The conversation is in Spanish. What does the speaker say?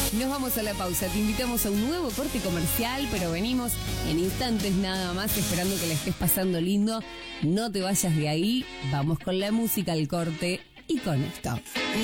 Nos vamos a la pausa. Te invitamos a un nuevo corte comercial, pero venimos en instantes nada más, esperando que la estés pasando lindo. No te vayas de ahí. Vamos con la música al corte y con esto.